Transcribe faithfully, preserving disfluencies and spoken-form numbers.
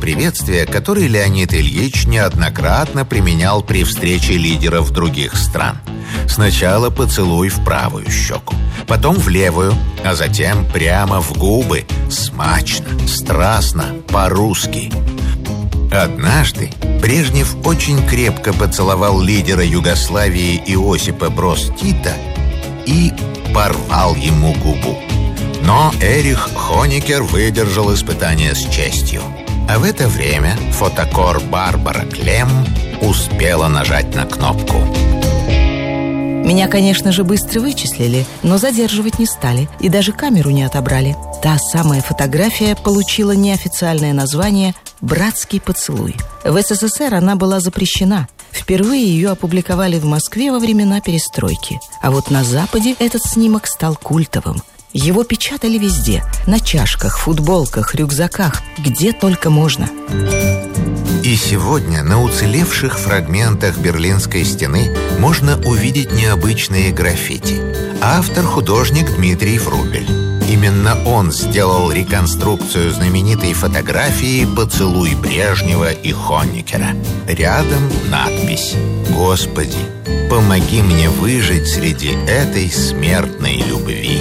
приветствия, который Леонид Ильич неоднократно применял при встрече лидеров других стран. Сначала поцелуй в правую щеку, потом в левую, а затем прямо в губы. Смачно, страстно, по-русски. Однажды Брежнев очень крепко поцеловал лидера Югославии Иосипа Броз Тита и порвал ему губу. Но Эрих Хонекер выдержал испытание с честью. А в это время фотокор Барбара Клем успела нажать на кнопку. Меня, конечно же, быстро вычислили, но задерживать не стали и даже камеру не отобрали. Та самая фотография получила неофициальное название «Братский поцелуй». В СССР она была запрещена. Впервые ее опубликовали в Москве во времена перестройки. А вот на Западе этот снимок стал культовым. Его печатали везде – на чашках, футболках, рюкзаках, где только можно. И сегодня на уцелевших фрагментах Берлинской стены можно увидеть необычные граффити. Автор – художник Дмитрий Врубель. Именно он сделал реконструкцию знаменитой фотографии «Поцелуй Брежнева и Хонекера». Рядом надпись: «Господи, помоги мне выжить среди этой смертной любви».